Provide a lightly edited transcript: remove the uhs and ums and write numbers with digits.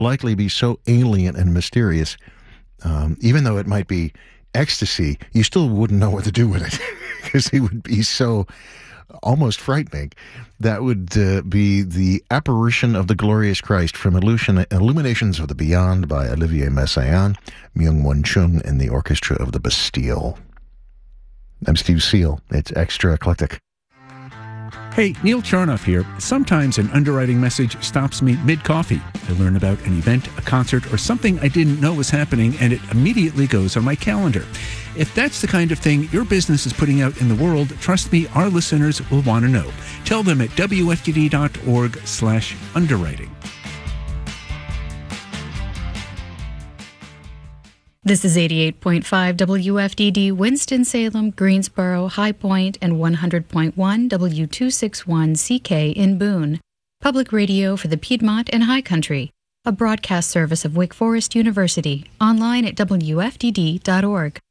likely be so alien and mysterious, even though it might be ecstasy, you still wouldn't know what to do with it because it would be so almost frightening. That would be The Apparition of the Glorious Christ from Illuminations of the Beyond by Olivier Messiaen, Myung-Whun Chung, and the Orchestra of the Bastille. I'm Steve Seal. It's Extra Eclectic. Hey, Neil Charnoff here. Sometimes an underwriting message stops me mid-coffee. I learn about an event, a concert, or something I didn't know was happening, and it immediately goes on my calendar. If that's the kind of thing your business is putting out in the world, trust me, our listeners will want to know. Tell them at wftd.org/underwriting. This is 88.5 WFDD, Winston-Salem, Greensboro, High Point, and 100.1 W261CK in Boone. Public radio for the Piedmont and High Country. A broadcast service of Wake Forest University. Online at WFDD.org.